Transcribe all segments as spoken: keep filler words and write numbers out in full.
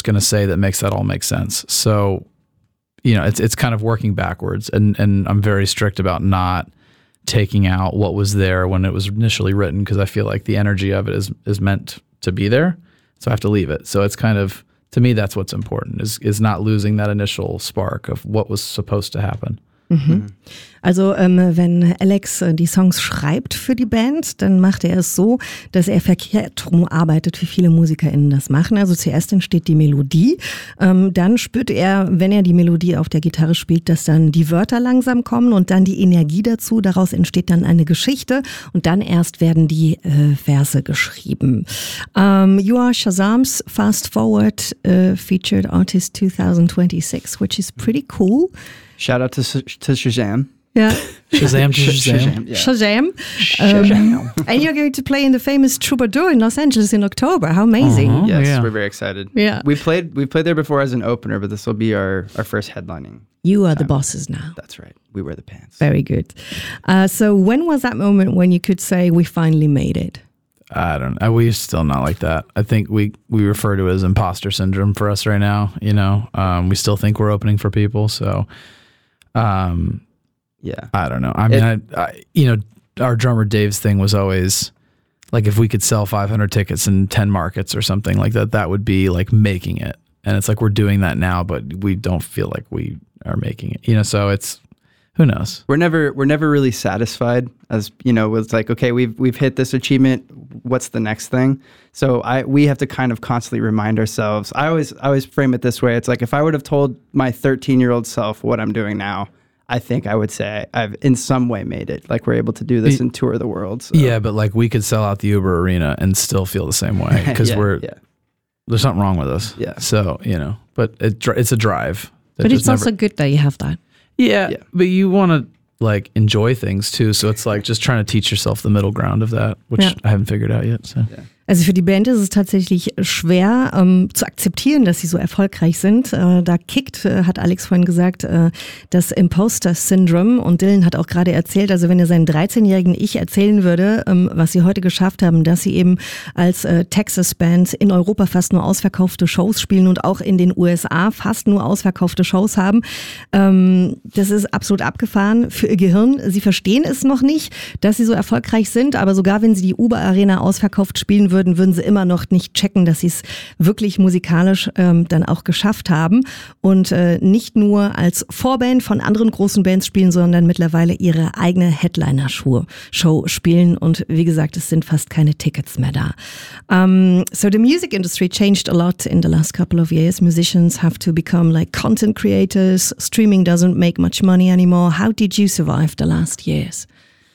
going to say that makes that all make sense? So, you know, it's it's kind of working backwards, and and I'm very strict about not taking out what was there when it was initially written, because I feel like the energy of it is is meant to be there, so I have to leave it. So it's kind of, to me, that's what's important, is is not losing that initial spark of what was supposed to happen. Mhm. Also ähm, wenn Alex äh, die Songs schreibt für die Band, dann macht er es so, dass er verkehrt rum arbeitet, wie viele MusikerInnen das machen. Also zuerst entsteht die Melodie, ähm, dann spürt er, wenn er die Melodie auf der Gitarre spielt, dass dann die Wörter langsam kommen und dann die Energie dazu. Daraus entsteht dann eine Geschichte und dann erst werden die äh, Verse geschrieben. Um, you are Shazam's Fast Forward uh, Featured Artist twenty twenty-six, which is pretty cool. Shout out to, to Shazam. Yeah. Shazam, Shazam. Shazam. Yeah. Shazam. Shazam. Um, and you're going to play in the famous Troubadour in Los Angeles in October. How amazing. Uh-huh. Yes, yeah. we're very excited. Yeah. We played we played there before as an opener, but this will be our, our first headlining. You are the time. bosses now. That's right. We wear the pants. Very good. Uh, so when was that moment when you could say we finally made it? I don't know. We're still not like that. I think we, we refer to it as imposter syndrome for us right now. You know, um, we still think we're opening for people. So, um, yeah, I don't know. I mean, it, I, I, you know, our drummer Dave's thing was always like, if we could sell five hundred tickets in ten markets or something like that, that would be like making it. And it's like, we're doing that now, but we don't feel like we are making it, you know? So it's, who knows? We're never we're never really satisfied, as you know, it's like, okay, we've we've hit this achievement, what's the next thing? So I we have to kind of constantly remind ourselves. I always I always frame it this way. It's like, if I would have told my thirteen-year-old self what I'm doing now, I think I would say I've in some way made it. Like, we're able to do this and tour the world. So. Yeah, but like, we could sell out the Uber Arena and still feel the same way, because yeah, we're yeah. there's something wrong with us. Yeah. So, you know, but it, it's a drive. But it's also never, good that you have that. Yeah, yeah, but you want to like enjoy things too. So it's like just trying to teach yourself the middle ground of that, which yeah. I haven't figured out yet. So. Yeah. Also für die Band ist es tatsächlich schwer ähm, zu akzeptieren, dass sie so erfolgreich sind. Äh, da kickt, äh, hat Alex vorhin gesagt, äh, das Imposter-Syndrom. Und Dylan hat auch gerade erzählt, also wenn er seinen dreizehnjährigen Ich erzählen würde, ähm, was sie heute geschafft haben, dass sie eben als äh, Texas-Band in Europa fast nur ausverkaufte Shows spielen und auch in den U S A fast nur ausverkaufte Shows haben. Ähm, das ist absolut abgefahren für ihr Gehirn. Sie verstehen es noch nicht, dass sie so erfolgreich sind, aber sogar wenn sie die Uber Arena ausverkauft spielen würden, würden sie immer noch nicht checken, dass sie es wirklich musikalisch ähm, dann auch geschafft haben und äh, nicht nur als Vorband von anderen großen Bands spielen, sondern mittlerweile ihre eigene Headliner-Show Show spielen und wie gesagt, es sind fast keine Tickets mehr da. Um, so the music industry changed a lot in the last couple of years. Musicians have to become like content creators. Streaming doesn't make much money anymore. How did you survive the last years?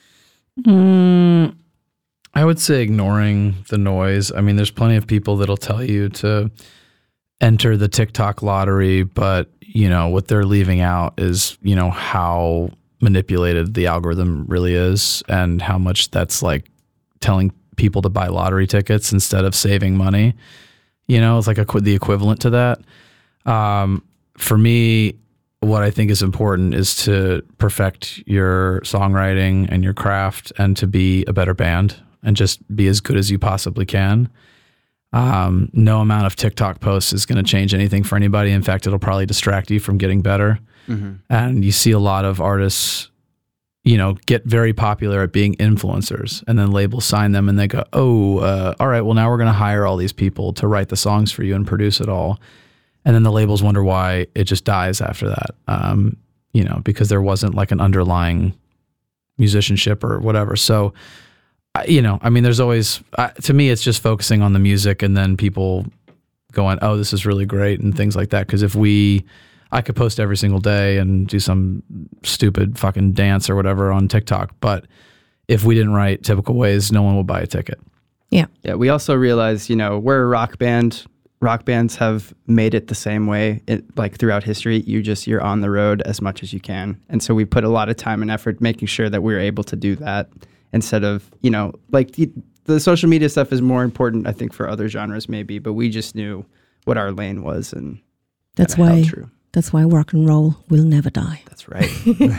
Mm. I would say ignoring the noise. I mean, there's plenty of people that'll tell you to enter the TikTok lottery, but, you know, what they're leaving out is, you know, how manipulated the algorithm really is and how much that's like telling people to buy lottery tickets instead of saving money. You know, it's like a, the equivalent to that. Um, for me, what I think is important is to perfect your songwriting and your craft and to be a better band. And just be as good as you possibly can. Um, no amount of TikTok posts is going to change anything for anybody. In fact, it'll probably distract you from getting better. Mm-hmm. And you see a lot of artists, you know, get very popular at being influencers, and then labels sign them and they go, oh, uh, all right, well, now we're going to hire all these people to write the songs for you and produce it all. And then the labels wonder why it just dies after that, um, you know, because there wasn't like an underlying musicianship or whatever. So, you know, I mean, there's always, uh, to me, it's just focusing on the music and then people going, oh, this is really great and things like that. Because if we, I could post every single day and do some stupid fucking dance or whatever on TikTok. But if we didn't write typical ways, no one would buy a ticket. Yeah. Yeah. We also realize, you know, we're a rock band. Rock bands have made it the same way, it, like throughout history. You just, you're on the road as much as you can. And so we put a lot of time and effort making sure that we're able to do that. Instead of, you know, like the, the social media stuff is more important, I think, for other genres maybe, but we just knew what our lane was, and that's why true. That's why rock and roll will never die. That's right.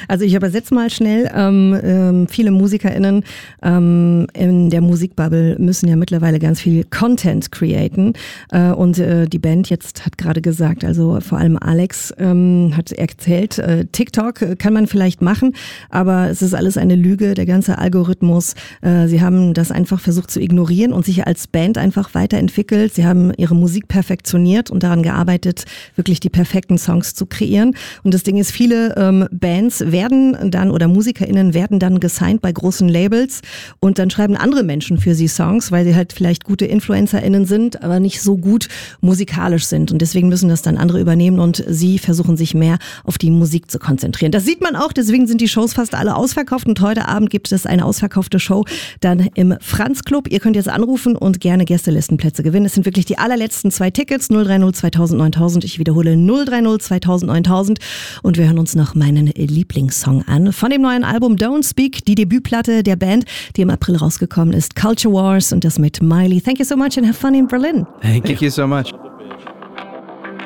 Also ich übersetze mal schnell. Ähm, ähm, viele MusikerInnen ähm, in der Musikbubble müssen ja mittlerweile ganz viel Content createn. Äh, und äh, die Band jetzt hat gerade gesagt, also vor allem Alex ähm, hat erzählt, äh, TikTok kann man vielleicht machen, aber es ist alles eine Lüge, der ganze Algorithmus. Äh, sie haben das einfach versucht zu ignorieren und sich als Band einfach weiterentwickelt. Sie haben ihre Musik perfektioniert und daran gearbeitet, wirklich die perfekten Songs zu kreieren. Und das Ding ist, viele ähm, Bands werden dann oder MusikerInnen werden dann gesigned bei großen Labels und dann schreiben andere Menschen für sie Songs, weil sie halt vielleicht gute InfluencerInnen sind, aber nicht so gut musikalisch sind. Und deswegen müssen das dann andere übernehmen und sie versuchen sich mehr auf die Musik zu konzentrieren. Das sieht man auch, deswegen sind die Shows fast alle ausverkauft und heute Abend gibt es eine ausverkaufte Show dann im Franz Club. Ihr könnt jetzt anrufen und gerne Gästelistenplätze gewinnen. Es sind wirklich die allerletzten zwei Tickets, null drei null zweitausend neuntausend. Ich wiederhole null drei null zweitausend neuntausend und wir hören uns noch meinen Lieblingssong an von dem neuen Album Don't Speak, die Debütplatte der Band, die im April rausgekommen ist, Culture Wars und das mit Miley. Thank you so much and have fun in Berlin. Thank you, Thank you so much.